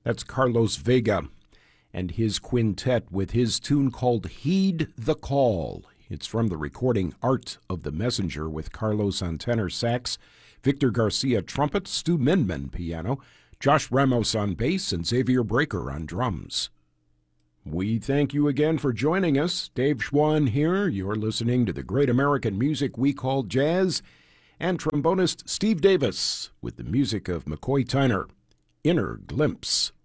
That's Carlos Vega and his quintet with his tune called Heed the Call. It's from the recording Art of the Messenger with Carlos on tenor sax, Victor Garcia trumpet, Stu Minman piano, Josh Ramos on bass, and Xavier Breaker on drums. We thank you again for joining us. Dave Schwann here. You're listening to the great American music we call jazz, and trombonist Steve Davis with the music of McCoy Tyner, Inner Glimpse.